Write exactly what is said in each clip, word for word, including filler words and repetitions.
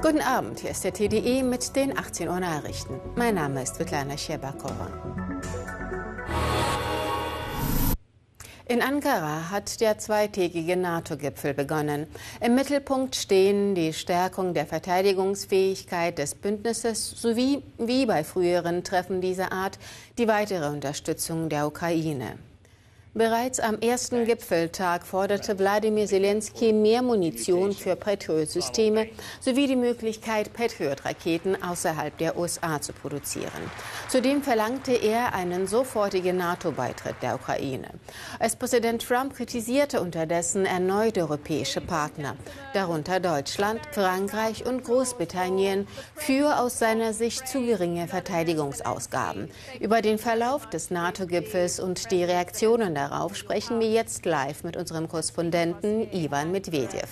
Guten Abend, hier ist der T D E mit den achtzehn Uhr Nachrichten. Mein Name ist Svetlana Scherbakova. In Ankara hat der zweitägige NATO-Gipfel begonnen. Im Mittelpunkt stehen die Stärkung der Verteidigungsfähigkeit des Bündnisses sowie, wie bei früheren Treffen dieser Art, die weitere Unterstützung der Ukraine. Bereits am ersten Gipfeltag forderte Wladimir Zelensky mehr Munition für Patriot-Systeme sowie die Möglichkeit, Patriot-Raketen außerhalb der U S A zu produzieren. Zudem verlangte er einen sofortigen NATO-Beitritt der Ukraine. US-Präsident Trump kritisierte unterdessen erneut europäische Partner, darunter Deutschland, Frankreich und Großbritannien, für aus seiner Sicht zu geringe Verteidigungsausgaben. Über den Verlauf des NATO-Gipfels und die Reaktionen darauf sprechen wir jetzt live mit unserem Korrespondenten Ivan Medvedev.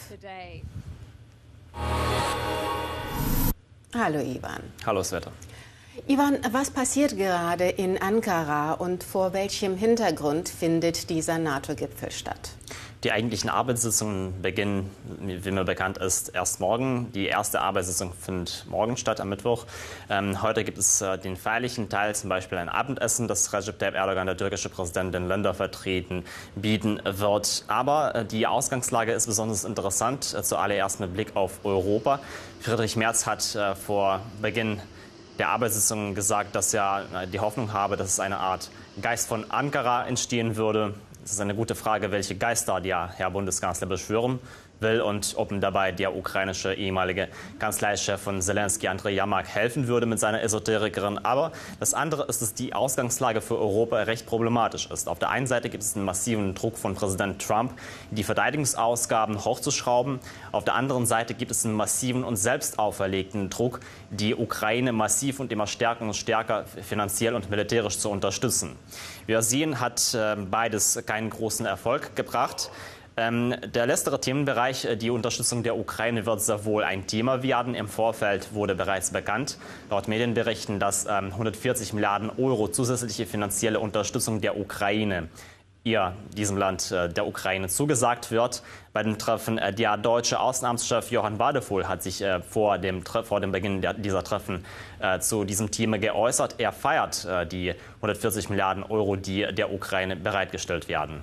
Hallo Ivan. Hallo Sveta. Ivan, was passiert gerade in Ankara und vor welchem Hintergrund findet dieser NATO-Gipfel statt? Die eigentlichen Arbeitssitzungen beginnen, wie mir bekannt ist, erst morgen. Die erste Arbeitssitzung findet morgen statt, am Mittwoch. Ähm, heute gibt es äh, den feierlichen Teil, zum Beispiel ein Abendessen, das Recep Tayyip Erdogan, der türkische Präsident, den Ländervertretern bieten wird. Aber äh, die Ausgangslage ist besonders interessant, äh, zuallererst mit Blick auf Europa. Friedrich Merz hat äh, vor Beginn der Arbeitssitzung gesagt, dass er äh, die Hoffnung habe, dass es eine Art Geist von Ankara entstehen würde. Es ist eine gute Frage, welche Geister der Herr Bundeskanzler beschwören will und ob ihm dabei der ukrainische ehemalige Kanzleichef von Zelensky, Andrej Yermak, helfen würde mit seiner Esoterikerin. Aber das andere ist, dass die Ausgangslage für Europa recht problematisch ist. Auf der einen Seite gibt es einen massiven Druck von Präsident Trump, die Verteidigungsausgaben hochzuschrauben. Auf der anderen Seite gibt es einen massiven und selbst auferlegten Druck, die Ukraine massiv und immer stärker und stärker finanziell und militärisch zu unterstützen. Wie wir sehen, hat äh, beides keinen großen Erfolg gebracht. Ähm, der letztere Themenbereich, die Unterstützung der Ukraine, wird sehr wohl ein Thema werden. Im Vorfeld wurde bereits bekannt, laut Medienberichten, dass ähm, hundertvierzig Milliarden Euro zusätzliche finanzielle Unterstützung der Ukraine, ihr, diesem Land, äh, der Ukraine, zugesagt wird. Bei dem Treffen, äh, der deutsche Außenamtschef Johann Wadephul hat sich äh, vor, dem, vor dem Beginn der, dieser Treffen äh, zu diesem Thema geäußert. Er feiert äh, die hundertvierzig Milliarden Euro, die der Ukraine bereitgestellt werden.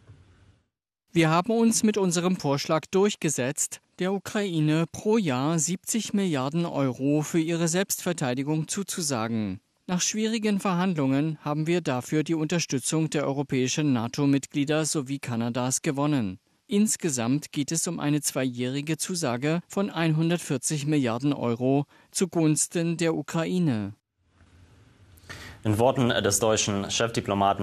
Wir haben uns mit unserem Vorschlag durchgesetzt, der Ukraine pro Jahr siebzig Milliarden Euro für ihre Selbstverteidigung zuzusagen. Nach schwierigen Verhandlungen haben wir dafür die Unterstützung der europäischen NATO-Mitglieder sowie Kanadas gewonnen. Insgesamt geht es um eine zweijährige Zusage von hundertvierzig Milliarden Euro zugunsten der Ukraine. In Worten des deutschen Chefdiplomaten